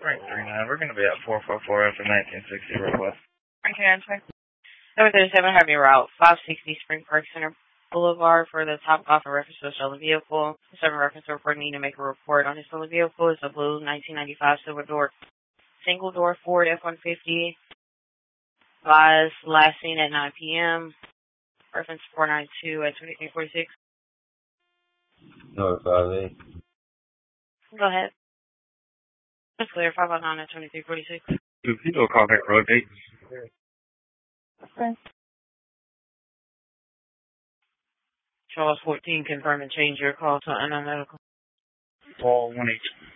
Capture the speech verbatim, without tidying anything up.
Right, three nine. We're going to be at four four four after nineteen sixty request. Okay, answer. Number thirty-seven, have your route five sixty Spring Park Center Boulevard for the top off a reference to a stolen vehicle. The seven reference report need to make a report on the stolen vehicle. It's a blue nineteen ninety-five silver door, single door Ford F one fifty. Lies last seen at nine p.m. Reference four nine two at twenty-three forty-six. No, five eight. Go ahead. It's clear. five oh nine at twenty-three forty-six. If you go call back road date. Okay. Charles fourteen, confirm and change your call to unknown medical. Call one eight.